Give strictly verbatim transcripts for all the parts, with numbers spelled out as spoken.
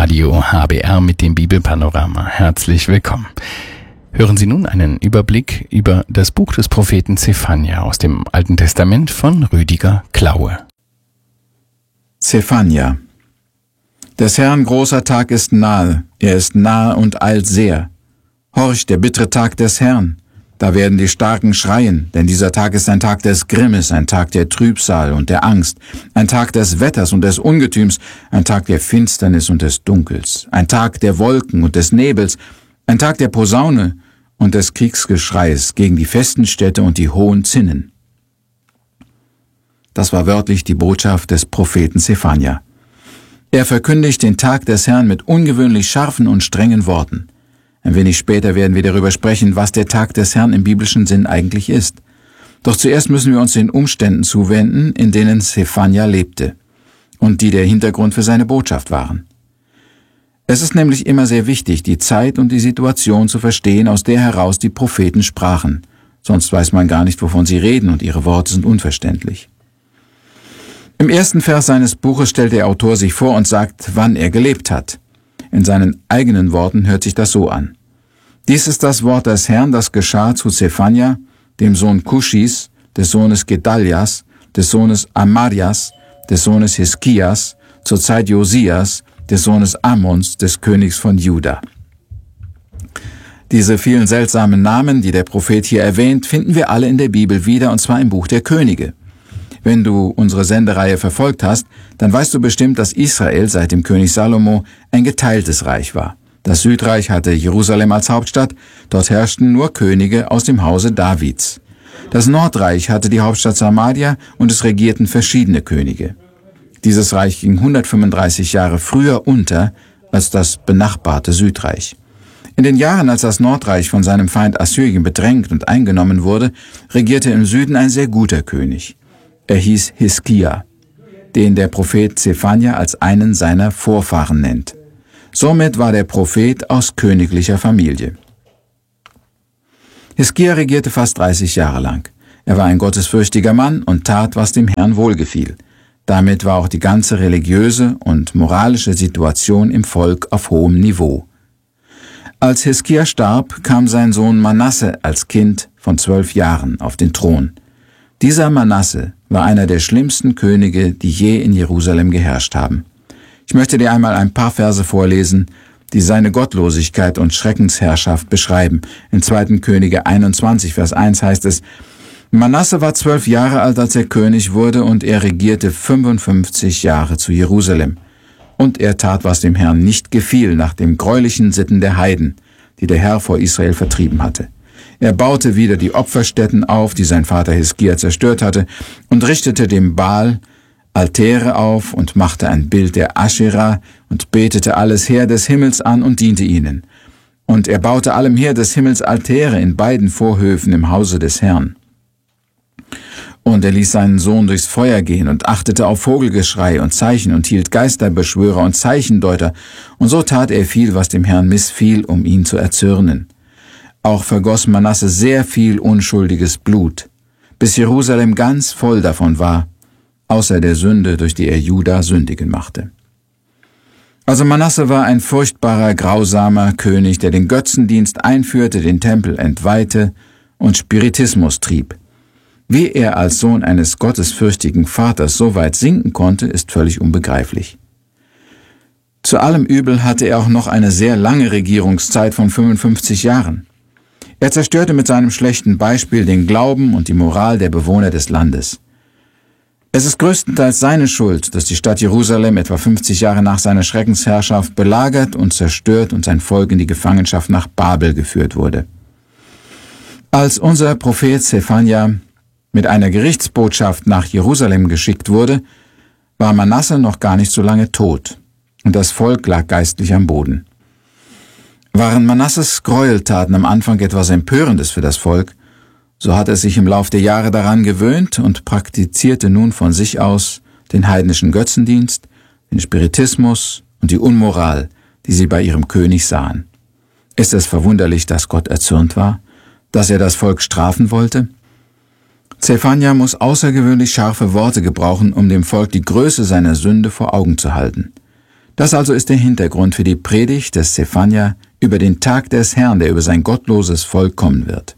Radio H B R mit dem Bibelpanorama. Herzlich willkommen. Hören Sie nun einen Überblick über das Buch des Propheten Zephania aus dem Alten Testament von Rüdiger Klaue. Zephania. Des Herrn großer Tag ist nahe, er ist nahe und eilt sehr. Horch, der bittere Tag des Herrn. Da werden die Starken schreien, denn dieser Tag ist ein Tag des Grimmes, ein Tag der Trübsal und der Angst, ein Tag des Wetters und des Ungetüms, ein Tag der Finsternis und des Dunkels, ein Tag der Wolken und des Nebels, ein Tag der Posaune und des Kriegsgeschreis gegen die festen Städte und die hohen Zinnen. Das war wörtlich die Botschaft des Propheten Zephania. Er verkündigt den Tag des Herrn mit ungewöhnlich scharfen und strengen Worten. Ein wenig später werden wir darüber sprechen, was der Tag des Herrn im biblischen Sinn eigentlich ist. Doch zuerst müssen wir uns den Umständen zuwenden, in denen Zephania lebte und die der Hintergrund für seine Botschaft waren. Es ist nämlich immer sehr wichtig, die Zeit und die Situation zu verstehen, aus der heraus die Propheten sprachen. Sonst weiß man gar nicht, wovon sie reden, und ihre Worte sind unverständlich. Im ersten Vers seines Buches stellt der Autor sich vor und sagt, wann er gelebt hat. In seinen eigenen Worten hört sich das so an. Dies ist das Wort des Herrn, das geschah zu Zephania, dem Sohn Kuschis, des Sohnes Gedalias, des Sohnes Amarias, des Sohnes Hiskias, zur Zeit Josias, des Sohnes Amons, des Königs von Juda. Diese vielen seltsamen Namen, die der Prophet hier erwähnt, finden wir alle in der Bibel wieder, und zwar im Buch der Könige. Wenn du unsere Sendereihe verfolgt hast, dann weißt du bestimmt, dass Israel seit dem König Salomo ein geteiltes Reich war. Das Südreich hatte Jerusalem als Hauptstadt, dort herrschten nur Könige aus dem Hause Davids. Das Nordreich hatte die Hauptstadt Samaria und es regierten verschiedene Könige. Dieses Reich ging hundertfünfunddreißig Jahre früher unter als das benachbarte Südreich. In den Jahren, als das Nordreich von seinem Feind Assyrien bedrängt und eingenommen wurde, regierte im Süden ein sehr guter König. Er hieß Hiskia, den der Prophet Zephania als einen seiner Vorfahren nennt. Somit war der Prophet aus königlicher Familie. Hiskia regierte fast dreißig Jahre lang. Er war ein gottesfürchtiger Mann und tat, was dem Herrn wohlgefiel. Damit war auch die ganze religiöse und moralische Situation im Volk auf hohem Niveau. Als Hiskia starb, kam sein Sohn Manasse als Kind von zwölf Jahren auf den Thron. Dieser Manasse war einer der schlimmsten Könige, die je in Jerusalem geherrscht haben. Ich möchte dir einmal ein paar Verse vorlesen, die seine Gottlosigkeit und Schreckensherrschaft beschreiben. In zweiten Könige einundzwanzig, Vers eins heißt es, Manasse war zwölf Jahre alt, als er König wurde, und er regierte fünfundfünfzig Jahre zu Jerusalem. Und er tat, was dem Herrn nicht gefiel, nach den greulichen Sitten der Heiden, die der Herr vor Israel vertrieben hatte. Er baute wieder die Opferstätten auf, die sein Vater Hiskia zerstört hatte, und richtete dem Baal Altäre auf und machte ein Bild der Aschera und betete alles Heer des Himmels an und diente ihnen. Und er baute allem Heer des Himmels Altäre in beiden Vorhöfen im Hause des Herrn. Und er ließ seinen Sohn durchs Feuer gehen und achtete auf Vogelgeschrei und Zeichen und hielt Geisterbeschwörer und Zeichendeuter, und so tat er viel, was dem Herrn missfiel, um ihn zu erzürnen. Auch vergoss Manasse sehr viel unschuldiges Blut, bis Jerusalem ganz voll davon war, außer der Sünde, durch die er Juda sündigen machte. Also Manasse war ein furchtbarer, grausamer König, der den Götzendienst einführte, den Tempel entweihte und Spiritismus trieb. Wie er als Sohn eines gottesfürchtigen Vaters so weit sinken konnte, ist völlig unbegreiflich. Zu allem Übel hatte er auch noch eine sehr lange Regierungszeit von fünfundfünfzig Jahren. Er zerstörte mit seinem schlechten Beispiel den Glauben und die Moral der Bewohner des Landes. Es ist größtenteils seine Schuld, dass die Stadt Jerusalem etwa fünfzig Jahre nach seiner Schreckensherrschaft belagert und zerstört und sein Volk in die Gefangenschaft nach Babel geführt wurde. Als unser Prophet Zephania mit einer Gerichtsbotschaft nach Jerusalem geschickt wurde, war Manasse noch gar nicht so lange tot, und das Volk lag geistlich am Boden. Waren Manasses Gräueltaten am Anfang etwas Empörendes für das Volk, so hat er sich im Lauf der Jahre daran gewöhnt und praktizierte nun von sich aus den heidnischen Götzendienst, den Spiritismus und die Unmoral, die sie bei ihrem König sahen. Ist es verwunderlich, dass Gott erzürnt war, dass er das Volk strafen wollte? Zephania muss außergewöhnlich scharfe Worte gebrauchen, um dem Volk die Größe seiner Sünde vor Augen zu halten. Das also ist der Hintergrund für die Predigt des Sephania über den Tag des Herrn, der über sein gottloses Volk kommen wird.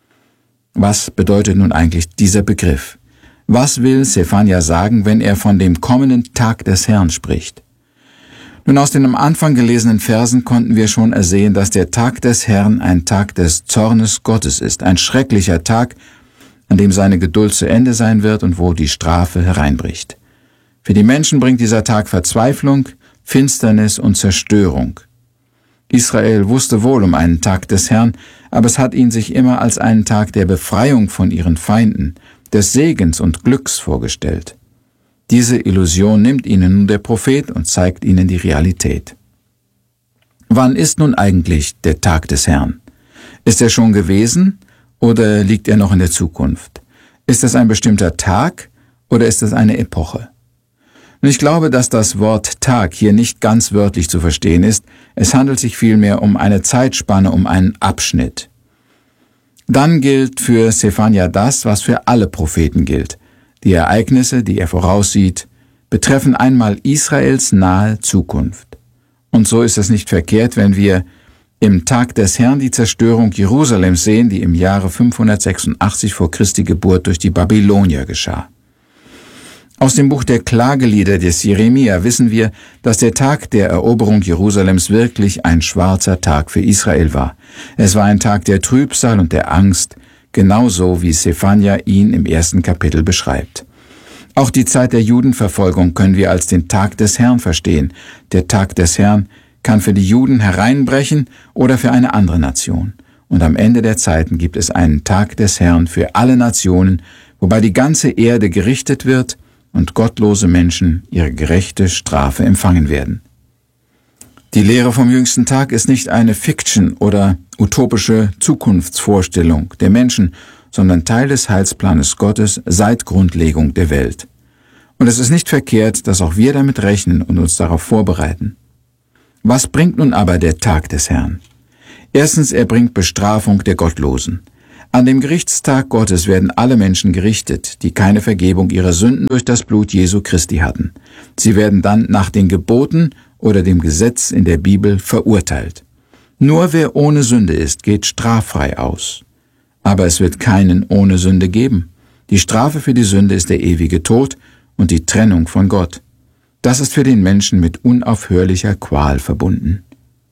Was bedeutet nun eigentlich dieser Begriff? Was will Sephania sagen, wenn er von dem kommenden Tag des Herrn spricht? Nun, aus den am Anfang gelesenen Versen konnten wir schon ersehen, dass der Tag des Herrn ein Tag des Zornes Gottes ist, ein schrecklicher Tag, an dem seine Geduld zu Ende sein wird und wo die Strafe hereinbricht. Für die Menschen bringt dieser Tag Verzweiflung, Finsternis und Zerstörung. Israel wusste wohl um einen Tag des Herrn, aber es hat ihn sich immer als einen Tag der Befreiung von ihren Feinden, des Segens und Glücks vorgestellt. Diese Illusion nimmt ihnen nun der Prophet und zeigt ihnen die Realität. Wann ist nun eigentlich der Tag des Herrn? Ist er schon gewesen oder liegt er noch in der Zukunft? Ist es ein bestimmter Tag oder ist es eine Epoche? Und ich glaube, dass das Wort Tag hier nicht ganz wörtlich zu verstehen ist. Es handelt sich vielmehr um eine Zeitspanne, um einen Abschnitt. Dann gilt für Sephania das, was für alle Propheten gilt. Die Ereignisse, die er voraussieht, betreffen einmal Israels nahe Zukunft. Und so ist es nicht verkehrt, wenn wir im Tag des Herrn die Zerstörung Jerusalems sehen, die im Jahre fünfhundertsechsundachtzig vor Christi Geburt durch die Babylonier geschah. Aus dem Buch der Klagelieder des Jeremia wissen wir, dass der Tag der Eroberung Jerusalems wirklich ein schwarzer Tag für Israel war. Es war ein Tag der Trübsal und der Angst, genauso wie Sephania ihn im ersten Kapitel beschreibt. Auch die Zeit der Judenverfolgung können wir als den Tag des Herrn verstehen. Der Tag des Herrn kann für die Juden hereinbrechen oder für eine andere Nation. Und am Ende der Zeiten gibt es einen Tag des Herrn für alle Nationen, wobei die ganze Erde gerichtet wird und gottlose Menschen ihre gerechte Strafe empfangen werden. Die Lehre vom jüngsten Tag ist nicht eine Fiction oder utopische Zukunftsvorstellung der Menschen, sondern Teil des Heilsplanes Gottes seit Grundlegung der Welt. Und es ist nicht verkehrt, dass auch wir damit rechnen und uns darauf vorbereiten. Was bringt nun aber der Tag des Herrn? Erstens, er bringt Bestrafung der Gottlosen. An dem Gerichtstag Gottes werden alle Menschen gerichtet, die keine Vergebung ihrer Sünden durch das Blut Jesu Christi hatten. Sie werden dann nach den Geboten oder dem Gesetz in der Bibel verurteilt. Nur wer ohne Sünde ist, geht straffrei aus. Aber es wird keinen ohne Sünde geben. Die Strafe für die Sünde ist der ewige Tod und die Trennung von Gott. Das ist für den Menschen mit unaufhörlicher Qual verbunden.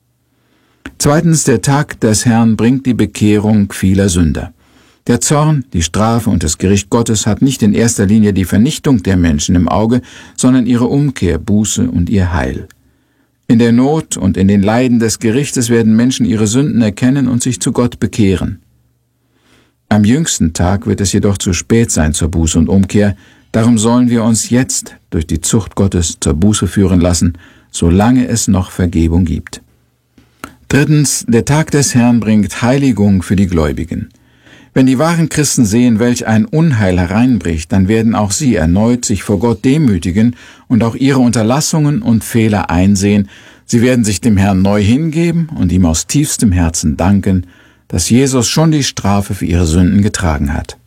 Zweitens, der Tag des Herrn bringt die Bekehrung vieler Sünder. Der Zorn, die Strafe und das Gericht Gottes hat nicht in erster Linie die Vernichtung der Menschen im Auge, sondern ihre Umkehr, Buße und ihr Heil. In der Not und in den Leiden des Gerichtes werden Menschen ihre Sünden erkennen und sich zu Gott bekehren. Am jüngsten Tag wird es jedoch zu spät sein zur Buße und Umkehr, darum sollen wir uns jetzt durch die Zucht Gottes zur Buße führen lassen, solange es noch Vergebung gibt. Drittens, der Tag des Herrn bringt Heiligung für die Gläubigen. Wenn die wahren Christen sehen, welch ein Unheil hereinbricht, dann werden auch sie erneut sich vor Gott demütigen und auch ihre Unterlassungen und Fehler einsehen. Sie werden sich dem Herrn neu hingeben und ihm aus tiefstem Herzen danken, dass Jesus schon die Strafe für ihre Sünden getragen hat.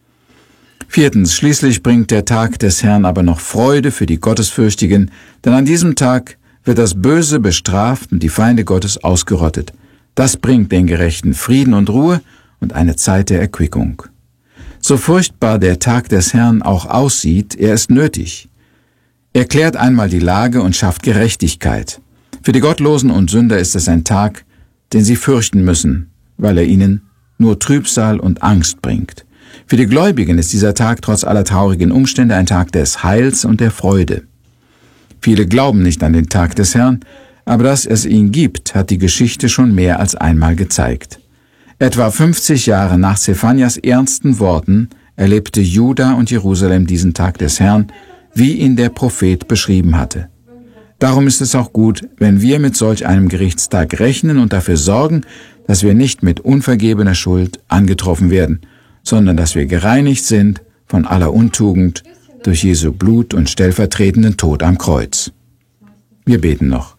Viertens, schließlich bringt der Tag des Herrn aber noch Freude für die Gottesfürchtigen, denn an diesem Tag wird das Böse bestraft und die Feinde Gottes ausgerottet. Das bringt den Gerechten Frieden und Ruhe und eine Zeit der Erquickung. So furchtbar der Tag des Herrn auch aussieht, er ist nötig. Er klärt einmal die Lage und schafft Gerechtigkeit. Für die Gottlosen und Sünder ist es ein Tag, den sie fürchten müssen, weil er ihnen nur Trübsal und Angst bringt. Für die Gläubigen ist dieser Tag trotz aller traurigen Umstände ein Tag des Heils und der Freude. Viele glauben nicht an den Tag des Herrn, aber dass es ihn gibt, hat die Geschichte schon mehr als einmal gezeigt. Etwa fünfzig Jahre nach Sephanias ernsten Worten erlebte Juda und Jerusalem diesen Tag des Herrn, wie ihn der Prophet beschrieben hatte. Darum ist es auch gut, wenn wir mit solch einem Gerichtstag rechnen und dafür sorgen, dass wir nicht mit unvergebener Schuld angetroffen werden, sondern dass wir gereinigt sind von aller Untugend durch Jesu Blut und stellvertretenden Tod am Kreuz. Wir beten noch.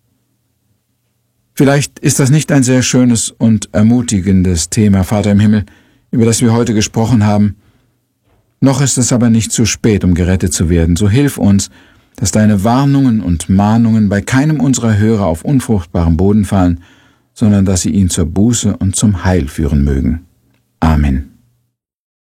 Vielleicht ist das nicht ein sehr schönes und ermutigendes Thema, Vater im Himmel, über das wir heute gesprochen haben. Noch ist es aber nicht zu spät, um gerettet zu werden. So hilf uns, dass deine Warnungen und Mahnungen bei keinem unserer Hörer auf unfruchtbaren Boden fallen, sondern dass sie ihn zur Buße und zum Heil führen mögen. Amen.